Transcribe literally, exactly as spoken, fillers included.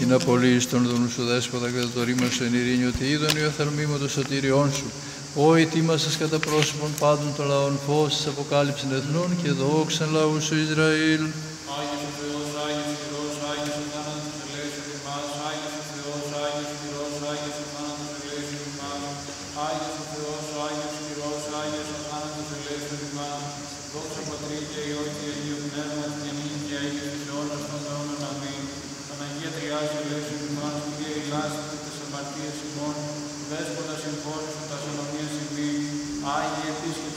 την απολύση των δούνου σου δέσποτα κατά το ρήμα σου εν ειρήνη, ότι είδον η οθαλμήμο το σωτήριόν σου. Ω ετοίμασες κατά πρόσωπον πάντων των λαών φως της αποκάλυψης εθνών και δόξαν λαού σου Ισραήλ. Άγιος ο Θεός, Άγιος Χειρός, Άγιος ο θάνατος ελέησον ημάς, Άγιος ο Θεός, Άγιος Χειρός, Άγιος ο θάνατος ελέησον ημάς, Άγιος ο Θεός, Άγιος Χειρός, Άγιος ο θάνατος ελέησον ημάς, δόξα Πατρί και Υιό και Αγίου Πνεύματι και νύν και Αγίου της αιώνας των αιώνων. Αμήν. Παναγία Τριάς ελέησον ημάς, Κύριε ηλάσθητε τες αμαρτίες ημών, Δέσποτα συμφώνησον τας ανομίας ημί, Άγιε επίσκεψε